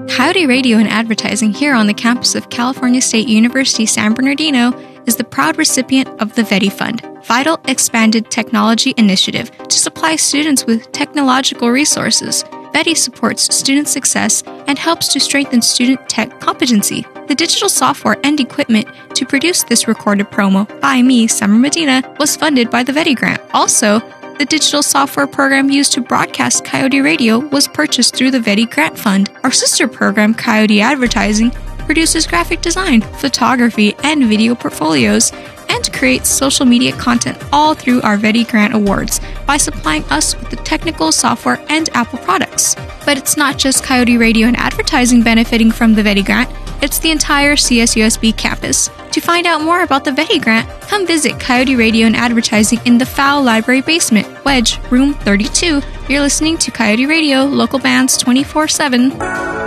Coyote Radio and Advertising here on the campus of California State University, San Bernardino, is the proud recipient of the VETI Fund, Vital Expanded Technology Initiative, to supply students with technological resources. VETI supports student success and helps to strengthen student tech competency. The digital software and equipment to produce this recorded promo by me, Summer Medina, was funded by the VETI grant. Also, the digital software program used to broadcast Coyote Radio was purchased through the VETI Grant Fund. Our sister program, Coyote Advertising, produces graphic design, photography, and video portfolios, and creates social media content all through our VETI Grant Awards by supplying us with the technical software and Apple products. But it's not just Coyote Radio and Advertising benefiting from the VETI Grant, it's the entire CSUSB campus. To find out more about the VETI Grant, come visit Coyote Radio and Advertising in the Fowl Library Basement, Wedge, Room 32. You're listening to Coyote Radio, local bands 24/7.